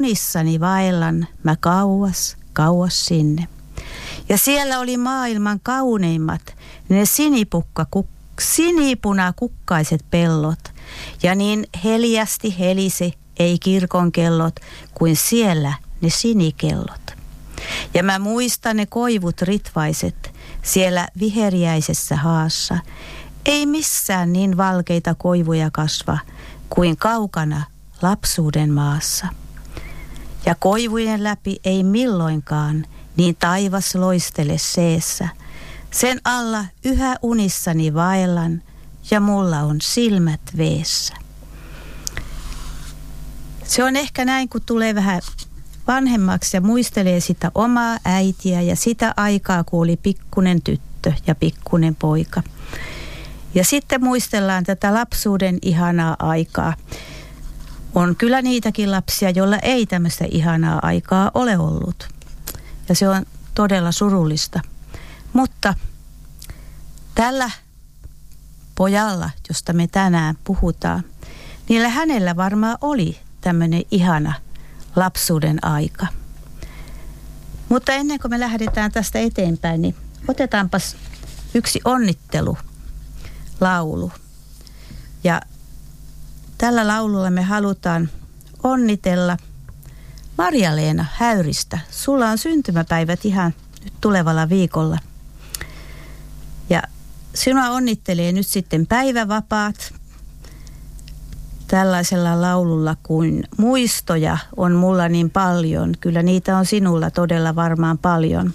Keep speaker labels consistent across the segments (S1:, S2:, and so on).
S1: unissani vaellan mä kauas, kauas sinne. Ja siellä oli maailman kauneimmat, ne sinipunakukkaiset pellot. Ja niin heljästi helisi ei kirkon kellot, kuin siellä ne sinikellot. Ja mä muistan ne koivut ritvaiset siellä viheriäisessä haassa. Ei missään niin valkeita koivuja kasva kuin kaukana lapsuuden maassa. Ja koivujen läpi ei milloinkaan niin taivas loistele seessä. Sen alla yhä unissani vaellan ja mulla on silmät veessä. Se on ehkä näin, kun tulee vähän vanhemmaksi ja muistelee sitä omaa äitiä ja sitä aikaa, kun oli pikkunen tyttö ja pikkunen poika. Ja sitten muistellaan tätä lapsuuden ihanaa aikaa. On kyllä niitäkin lapsia, joilla ei tämmöistä ihanaa aikaa ole ollut. Ja se on todella surullista. Mutta tällä pojalla, josta me tänään puhutaan, niillä hänellä varmaan oli tämmöinen ihana lapsuuden aika. Mutta ennen kuin me lähdetään tästä eteenpäin, niin otetaanpas yksi onnittelulaulu. Ja tällä laululla me halutaan onnitella Marja-Leena Häyristä. Sulla on syntymäpäivät ihan nyt tulevalla viikolla. Ja sinua onnittelee nyt sitten päivävapaat tällaisella laululla kuin muistoja on mulla niin paljon. Kyllä niitä on sinulla todella varmaan paljon.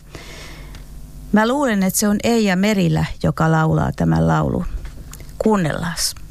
S1: Mä luulen, että se on Eija Merilä, joka laulaa tämän laulun. Kuunnellaan.